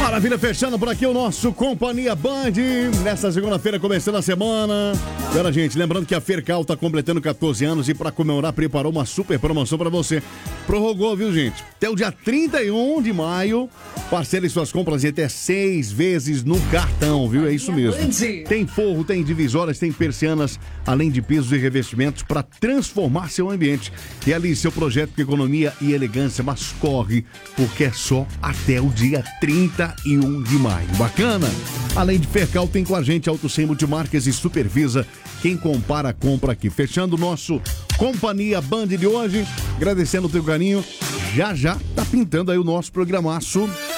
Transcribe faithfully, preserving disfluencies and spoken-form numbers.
Maravilha, fechando por aqui o nosso Companhia Band, nesta segunda-feira, começando a semana. E olha, gente, lembrando que a Fercal tá completando catorze anos e para comemorar preparou uma super promoção para você. Prorrogou, viu, gente? Até o dia trinta e um de maio, parcele suas compras em até seis vezes no cartão, viu? É isso mesmo. Tem forro, tem divisórias, tem persianas, além de pisos e revestimentos para transformar seu ambiente. Realize seu projeto com economia e elegância, mas corre, porque é só até o dia trinta e um de maio. Bacana? Além de Fercal, tem com a gente Auto cem Multimarcas e Supervisa. Quem compara, compra aqui. Fechando o nosso Companhia Band de hoje. Agradecendo o teu carinho. Já já tá pintando aí o nosso programaço.